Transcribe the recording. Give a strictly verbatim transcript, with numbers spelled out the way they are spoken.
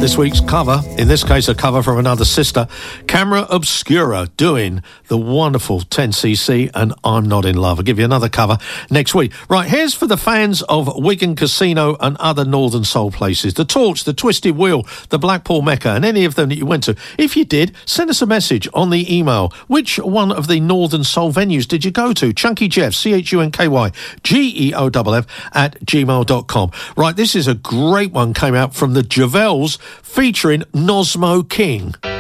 This week's cover, in this case a cover from another sister, Camera Obscura, doing the wonderful ten C C and I'm Not In Love. I'll give you another cover next week. Right, here's for the fans of Wigan Casino and other Northern Soul places. The Torch, the Twisted Wheel, the Blackpool Mecca, and any of them that you went to. If you did, send us a message on the email. Which one of the Northern Soul venues did you go to? Chunky Jeff, C H U N K Y, G E O F F, at gmail dot com. Right, this is a great one, came out from the Javels, featuring Nosmo King.